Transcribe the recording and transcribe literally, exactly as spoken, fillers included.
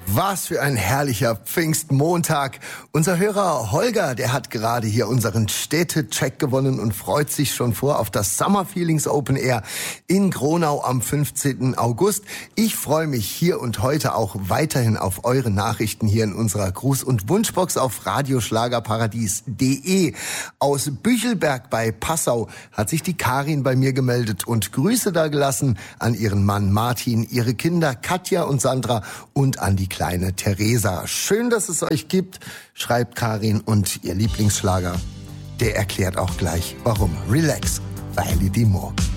Was für ein herrlicher Pfingstmontag. Unser Hörer Holger, der hat gerade hier unseren Städtecheck gewonnen und freut sich schon vor auf das Summer Feelings Open Air in Gronau am fünfzehnten August. Ich freue mich hier und heute auch weiterhin auf eure Nachrichten hier in unserer Gruß- und Wunschbox auf radioschlagerparadies punkt de. Aus Büchelberg bei Passau hat sich die Karin bei mir gemeldet und Grüße da gelassen an ihren Mann Martin, ihre Kinder Katja und Sandra und an die kleine Theresa. Schön, dass es euch gibt, schreibt Karin, und ihr Lieblingsschlager, der erklärt auch gleich, warum. Relax, weil die Mo.